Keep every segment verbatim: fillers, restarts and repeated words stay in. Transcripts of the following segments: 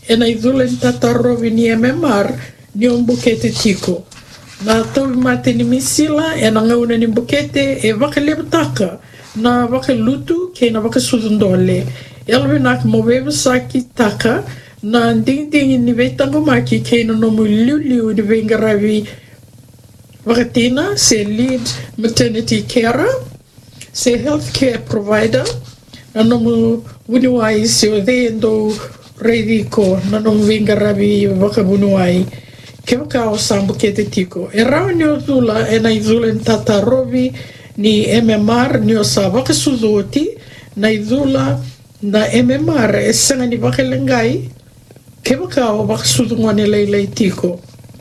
e na idhulen tatarovi ni M M R ni o Mbukete tiko. Na tau mate ni misila e na ngauna ni Mbukete e waka lebutaka na waka lutu ke na waka sudundole. Elwe nak mo websaki taka na ding-ding ni veitango maki ke na nomu liu-liu ni vengaravi wakatina se lead maternity carer, se healthcare provider, na nomu wunuai se o deendo reidiko na nomu vengaravi waka wunuai. Ke waka o sa Mbukete tiko. E rao ni o zula e na idhulen tatarovi ni M M R ni o sa waka sudoti na idhula na M M R e sanga ni waka lengai ke waka o waka sudungwane leilei tiko.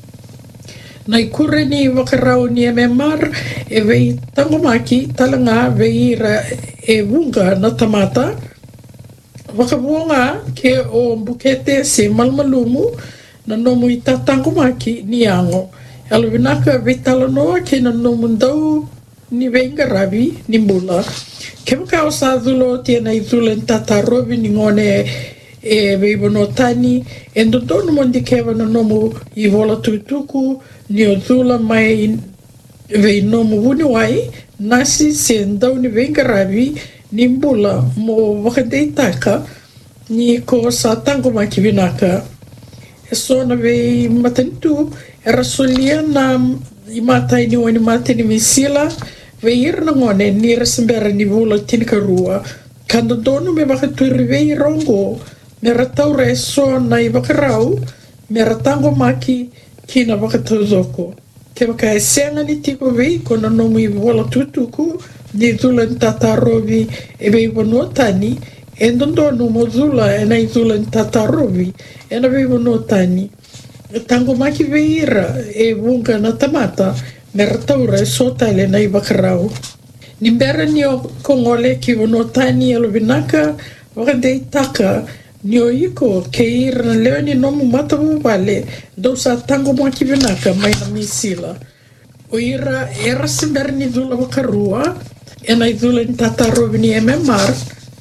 Na ikure ni waka rao ni M M R e vei tangomaki talanga vei ra e wunga na tamata waka wunga ke o Mbukete se malmalumu na nomu i tatangomaki ni ango. Alo vinaka vei talanoa ke na nomu ndau ni vengaravi ni mula. Ke waka o sa dhulo tia na i dhulen tatarovi ni ngone e vei bonotani e ndodonu mondi kewa na nomu i vola tutuku ni o dhula mai vei nomu wunuai nasi se ndau ni vengaravi ni mula mo wakadeitaka ni ko sa tangomaki vinaka. E so na vei matanitu e rasulia na i matai ni wani matani misila vei ira na ngone ni rasambera ni vula tinikarua kanda donu me wakaturi vei rongo me rataura e so na i wakarau me ratango maki ki na wakatauzoko ke waka e senga ni tiko vei kona nomu i vula tutuku ni dhulen tatarovi e vei wanotani e ndondonu mo dhula e na i dhulen tatarovi e na vei wanotani e tango maki vei ira e wunga na tamata me rataura e sotale na i wakarau. Nimbera ni o kongole ki wanotani alo vinaka wakadei taka ni o iko ke ira na leo ni nomu matamu wale do sa tango maki vinaka mai na misila. O ira era simbera ni dhula wakarua e na i dhula ni tatarovi ni M M R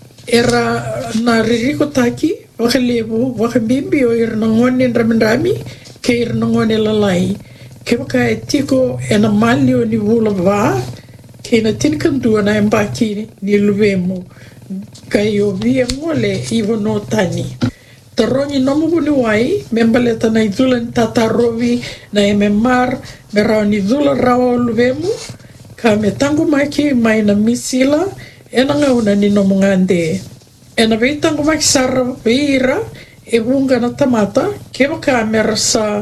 era na ririko taki wakalevu wakabimbi o ira na ngone ramindrami ke ira na ngone lalai. Ke waka e tiko e na mali o ni vula wa ke na tinikandua na embaki ni luvemu ka i o via ngole i wanotani. Tarongi nomu wunuai membaleta na i dhula ni tatarovi na M M R me rao ni dhula rao luvemu ka me tango maki mai na misila e na ngauna ni nomu ngande. E na vei tango maki sara veira e wunga na tamata ke waka me rasa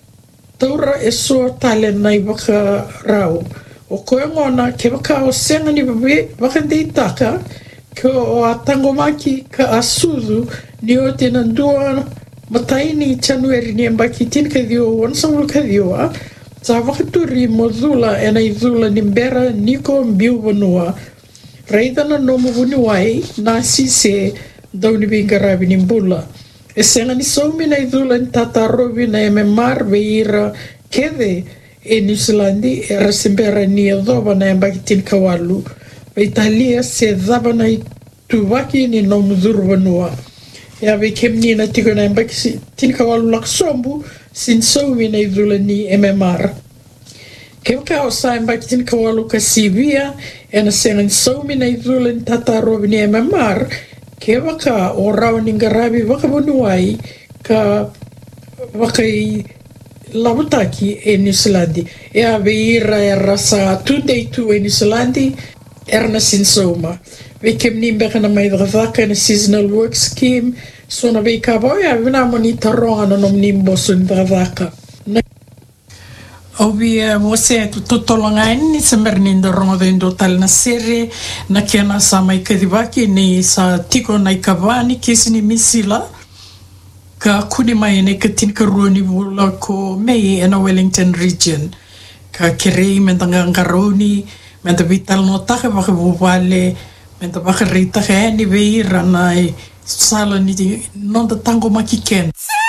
taura e soa tale nai waka rau. O koe ngona ke waka o senga ni wakandei taka ke o a tangomaki ka asudu ni o te nandua mataini Januari ni mbaki tin ka dio wansangul ka dioa sa wakaturi mo dhula e nai dhula ni mbera niko mbiu wanua. Reida na nomu wunuai na sise dauni vingaravi ni mbula. E senga ni soumi na i dhula ni tatarovi na M M R veira kede e New Zealandi e rasimbera ni e dhoba na embaki tin kawalu. Veitalia se dhaba na i tuwaki ni nomu dhuru wanua. E ave kemni na tiko na embaki tin kawalu laksombu sin soumi na i dhula ni M M R. Ke waka o sa embaki tin kawalu ka sivia e na senga ni soumi na i dhula ni tatarovi ni M M R ke waka o rao ni ngaravi waka wunuai ka waka i labutaki e New Zealandi. E ave ira e rasa two-day two e New Zealandi erna sin soma. Ve kemni mbeka na mai dravaka na seasonal work scheme so na vei ka boi ave na moni taronga na nom nimbo so ni dravaka. Ovi mo se tutolonga ni semerni ndorongo do ndo tal na sere na kena sa mai kadivaki ni sa tiko na ikavani kisi ni misila ka kuni mai ne katin ka ruoni vula ko mei ena Wellington region ka kirei mentanga ngaroni menta vital no taka waka vuvale menta waka rita ka ni vei ranai sala ni non da tango makiken.